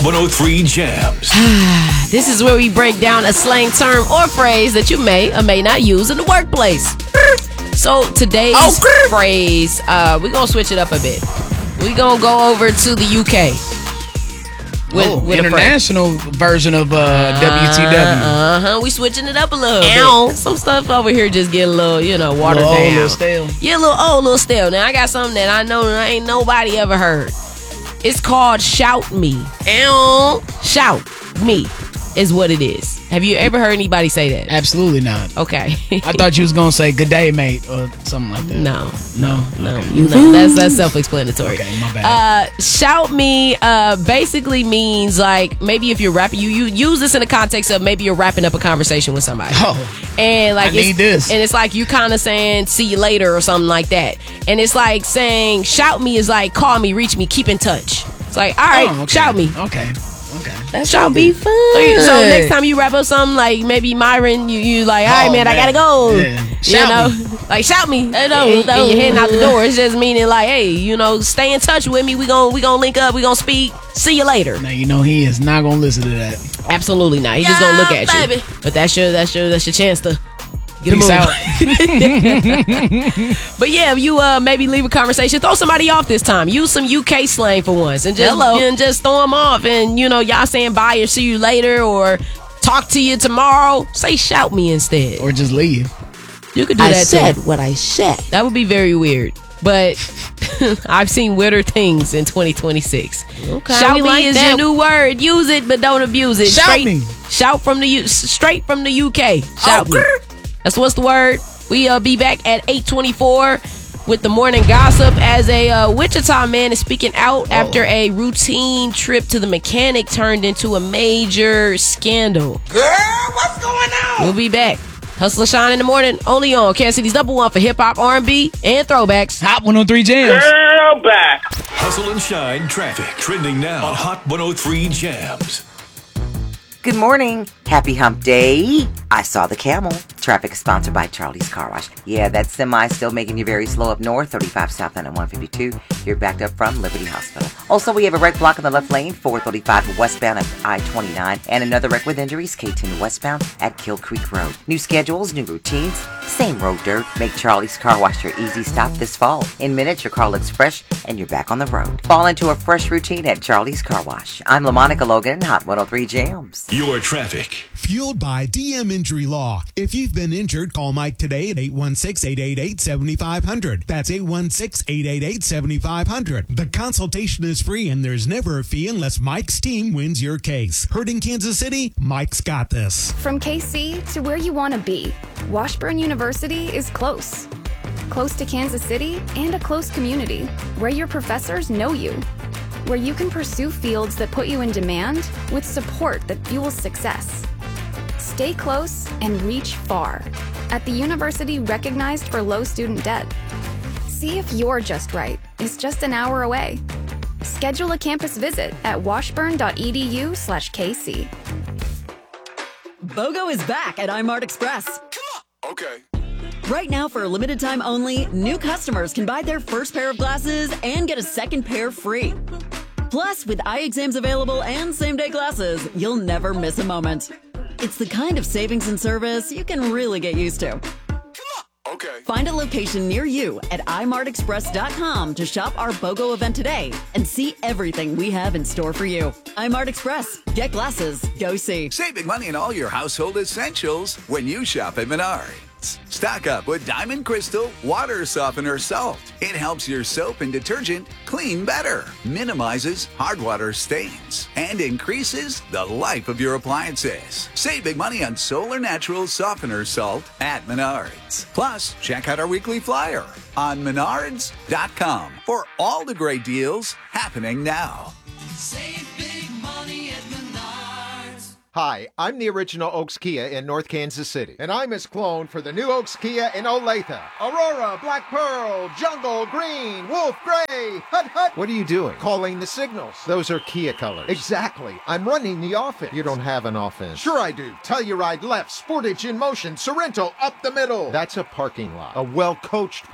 103 Jams. This is where we break down a slang term or phrase that you may or may not use in the workplace. So today's phrase, we're going to switch it up a bit. We're going to go over to the UK. With international version of WTW. We switching it up a little bit. Some stuff over here just get a little, watered down. A little stale. Yeah, a little stale. Now, I got something that I know that ain't nobody ever heard. It's called shout me. Shout me is what it is. Have you ever heard anybody say that? Absolutely not. Okay. I thought you was going to say good day, mate, or something like that. No. Okay. That's self-explanatory. Okay, my bad. Shout me basically means like maybe if you're rapping, you use this in the context of maybe you're wrapping up a conversation with somebody. Oh, and like I need this. And it's like you kind of saying see you later or something like that. And it's like saying shout me is like call me, reach me, keep in touch. It's like all right, shout me. Okay. That should be fun. So next time you wrap up something like maybe Myron, you like, all right, man, I gotta go. Yeah. Shout me. Like shout me. And you're heading out the door. It's just meaning like, hey, stay in touch with me. We gonna link up. We gonna speak. See you later. Now he is not gonna listen to that. Absolutely not. He's just gonna look at you. But that's your chance to get Peace out. But yeah, if you maybe leave a conversation, throw somebody off this time. Use some UK slang for once and just throw them off. And y'all saying bye or see you later or talk to you tomorrow. Say shout me instead. Or just leave. You could do that too. I said what I said. That would be very weird. But I've seen weirder things in 2026. Okay, shout me like is that. your new word. Use it, but don't abuse it. Shout me. Shout straight from the UK. Shout me. That's what's the word. We'll be back at 8:24 with the morning gossip as a Wichita man is speaking out after a routine trip to the mechanic turned into a major scandal. Girl, what's going on? We'll be back. Hustle and Shine in the morning, only on Kansas City's #1 for hip-hop, R&B, and throwbacks. Hot 103 Jams. Girl, back. Hustle and Shine traffic trending now on Hot 103 Jams. Good morning. Happy Hump Day. I saw the camel. Traffic is sponsored by Charlie's Car Wash. Yeah, that semi still making you very slow up north, 35 south and 152. You're backed up from Liberty Hospital. Also, we have a wreck block in the left lane, 435 westbound at I-29, and another wreck with injuries, K10 westbound at Kill Creek Road. New schedules, new routines, same road dirt. Make Charlie's Car Wash your easy stop this fall. In minutes, your car looks fresh and you're back on the road. Fall into a fresh routine at Charlie's Car Wash. I'm LaMonica Logan, Hot 103 Jams. Your traffic. Fueled by DM Injury Law. If you've been injured, call Mike today at 816-888-7500. That's 816-888-7500. The consultation is free and there's never a fee unless Mike's team wins your case. Heard in Kansas City? Mike's got this. From KC to where you want to be, Washburn University is close. Close to Kansas City and a close community where your professors know you. Where you can pursue fields that put you in demand with support that fuels success. Stay close and reach far at the university recognized for low student debt. See if You're Just Right is just an hour away. Schedule a campus visit at washburn.edu/KC. BOGO is back at iMart Express. Come on. Okay. Right now, for a limited time only, new customers can buy their first pair of glasses and get a second pair free. Plus, with eye exams available and same-day glasses, you'll never miss a moment. It's the kind of savings and service you can really get used to. Okay. Find a location near you at imartexpress.com to shop our BOGO event today and see everything we have in store for you. iMart Express. Get glasses. Go see. Save big money on all your household essentials when you shop at Menards. Stock up with Diamond Crystal Water Softener Salt. It helps your soap and detergent clean better, minimizes hard water stains, and increases the life of your appliances. Save big money on Solar Natural Softener Salt at Menards. Plus, check out our weekly flyer on menards.com for all the great deals happening now. Save big money at Menards. Hi, I'm the original Oaks Kia in North Kansas City. And I'm his clone for the new Oaks Kia in Olathe. Aurora, Black Pearl, Jungle, Green, Wolf, Gray, Hut Hut. What are you doing? Calling the signals. Those are Kia colors. Exactly. I'm running the offense. You don't have an offense. Sure I do. Telluride left, Sportage in motion, Sorrento up the middle. That's a parking lot. A well-coached